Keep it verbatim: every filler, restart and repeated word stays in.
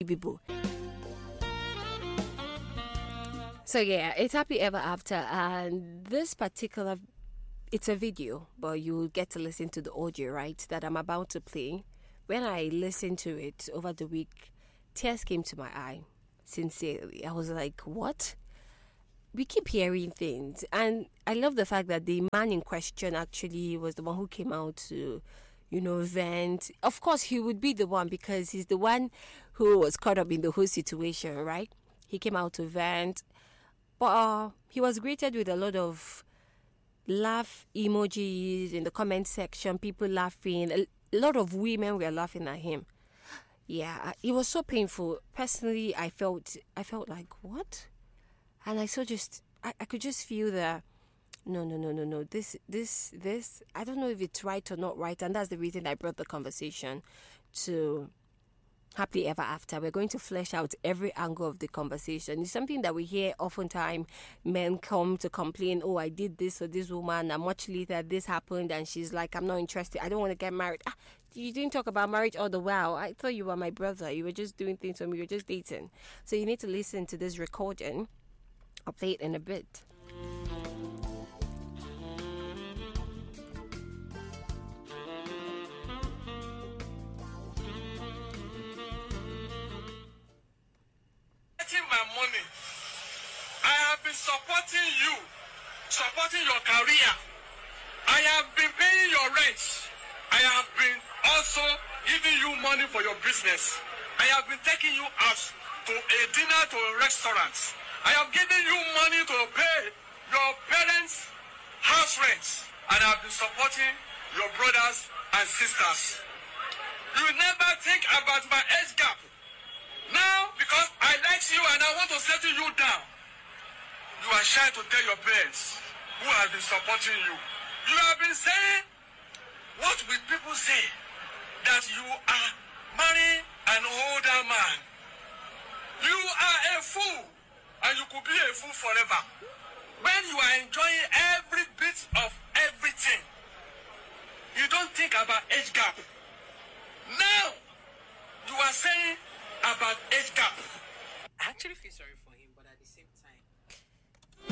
Bibo. So yeah, it's Happy Ever After, and this particular, it's a video, but you'll get to listen to the audio, right, that I'm about to play. When I listened to it over the week, tears came to my eye, sincerely. I was like, what? We keep hearing things, and I love the fact that the man in question actually was the one who came out to, you know, vent. Of course, he would be the one because he's the one who was caught up in the whole situation, right? He came out to vent. But uh, he was greeted with a lot of laugh emojis in the comment section, people laughing. A lot of women were laughing at him. Yeah, it was so painful. Personally, I felt I felt like, what? And I saw just, I, I could just feel the, no, no, no, no, no. This, this, this, I don't know if it's right or not right. And that's the reason I brought the conversation to Happily Ever After. We're going to flesh out every angle of the conversation. It's something that we hear oftentimes. Men come to complain, oh, I did this for this woman, and much later this happened, and she's like, I'm not interested. I don't want to get married. Ah, you didn't talk about marriage all the while. I thought you were my brother. You were just doing things for me. You were just dating. So you need to listen to this recording. I'll play it in a bit. My money. I have been supporting you, supporting your career. I have been paying your rent. I have been also giving you money for your business. I have been taking you out to a dinner, to a restaurant. I have given you money to pay your parents' house rent. And I have been supporting your brothers and sisters. You never think about my age gap. Now, because I like you and I want to settle you down, you are shy to tell your parents who have been supporting you. You have been saying, what will people say? That you are marrying an older man. You are a fool, and you could be a fool forever. When you are enjoying every bit of everything, you don't think about age gap. Now, you are saying about age gap. I actually feel sorry for